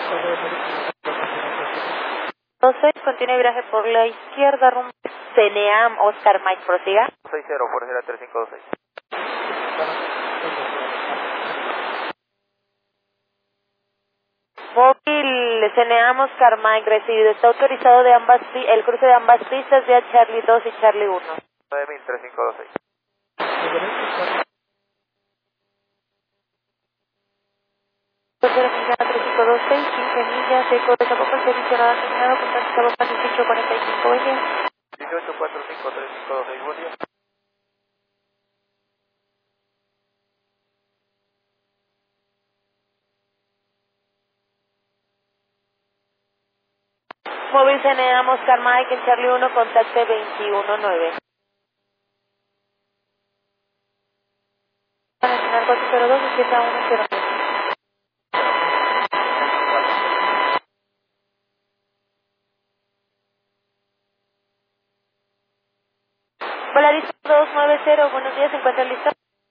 26, continúe viraje por la izquierda, rumbo CNEAM, Oscar Mike, prosiga. 60, Forcera 3526. Móvil CNEAM, Oscar Mike, recibido. Está autorizado de ambas, el cruce de ambas pistas de Charlie 2 y Charlie 1. 903526. Tercera funciona 3526, 15 millas, eco de Zapopan, servicio nada asignado, contacto Zapopan 1845, buen día. 18453526, buen día. Móvil CNEAM, Oscar Mike, en Charlie 1, contacte 219. Nacional 402, 7109. Polaris 290, buenos días, ¿se encuentra listo?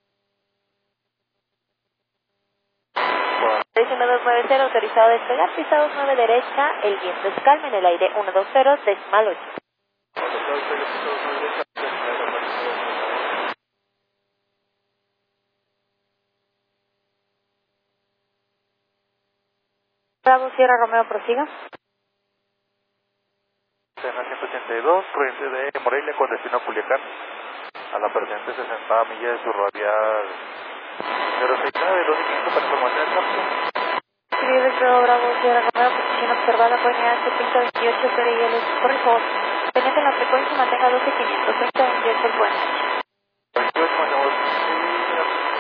Polaris 290, autorizado a despegar, pista 29 derecha, el viento es calma en el aire 120, decimal 8. Bravo, Sierra Romeo, prosiga. Cena 182, corriente de Morelia con destino a Culiacán. A la presente 60 millas de su radial 069, 25 para información del campo. Escribe el Bravo, Bravo, Sierra Romeo, posición observada, coordinada 728, PRIL, corre favor. Pendiente en la frecuencia, mantenga 12500, 3028 el puente. 28, mandamos